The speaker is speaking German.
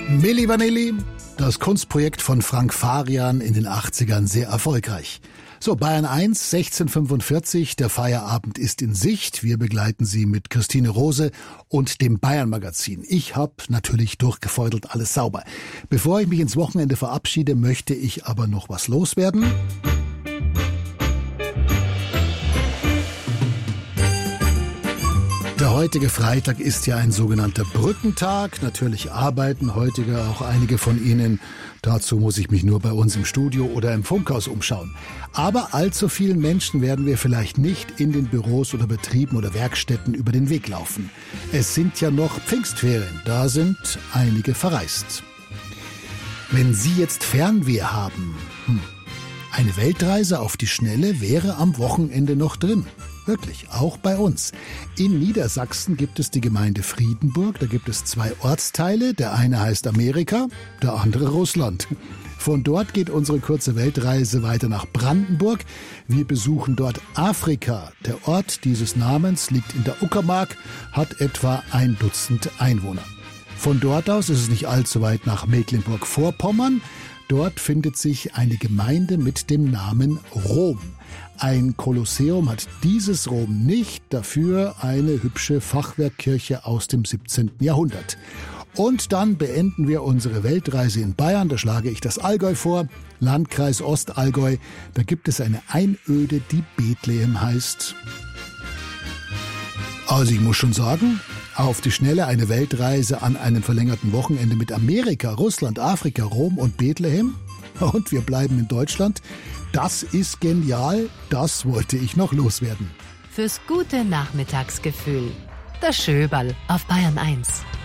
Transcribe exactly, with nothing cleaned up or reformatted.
Milli Vanilli, das Kunstprojekt von Frank Farian in den achtzigern, sehr erfolgreich. So, Bayern eins, sechzehn Uhr fünfundvierzig, der Feierabend ist in Sicht. Wir begleiten Sie mit Christine Rose und dem Bayern-Magazin. Ich habe natürlich durchgefeudelt, alles sauber. Bevor ich mich ins Wochenende verabschiede, möchte ich aber noch was loswerden. Der heutige Freitag ist ja ein sogenannter Brückentag. Natürlich arbeiten heutige auch einige von Ihnen. Dazu muss ich mich nur bei uns im Studio oder im Funkhaus umschauen. Aber allzu vielen Menschen werden wir vielleicht nicht in den Büros oder Betrieben oder Werkstätten über den Weg laufen. Es sind ja noch Pfingstferien, da sind einige verreist. Wenn Sie jetzt Fernweh haben, hm, eine Weltreise auf die Schnelle wäre am Wochenende noch drin. Wirklich, auch bei uns. In Niedersachsen gibt es die Gemeinde Friedenburg. Da gibt es zwei Ortsteile. Der eine heißt Amerika, der andere Russland. Von dort geht unsere kurze Weltreise weiter nach Brandenburg. Wir besuchen dort Afrika. Der Ort dieses Namens liegt in der Uckermark, hat etwa ein Dutzend Einwohner. Von dort aus ist es nicht allzu weit nach Mecklenburg-Vorpommern. Dort findet sich eine Gemeinde mit dem Namen Rom. Ein Kolosseum hat dieses Rom nicht, dafür eine hübsche Fachwerkkirche aus dem siebzehnten Jahrhundert. Und dann beenden wir unsere Weltreise in Bayern, da schlage ich das Allgäu vor, Landkreis Ostallgäu. Da gibt es eine Einöde, die Bethlehem heißt. Also ich muss schon sagen, auf die Schnelle eine Weltreise an einem verlängerten Wochenende mit Amerika, Russland, Afrika, Rom und Bethlehem. Und wir bleiben in Deutschland. Das ist genial, das wollte ich noch loswerden. Fürs gute Nachmittagsgefühl. Das Schöberl auf Bayern eins.